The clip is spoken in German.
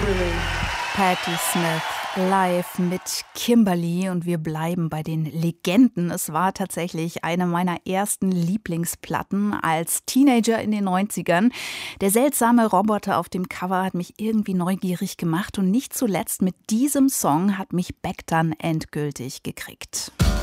Patti Smith live mit Kimberly und wir bleiben bei den Legenden. Es war tatsächlich eine meiner ersten Lieblingsplatten als Teenager in den 90ern. Der seltsame Roboter auf dem Cover hat mich irgendwie neugierig gemacht und nicht zuletzt mit diesem Song hat mich Beck dann endgültig gekriegt.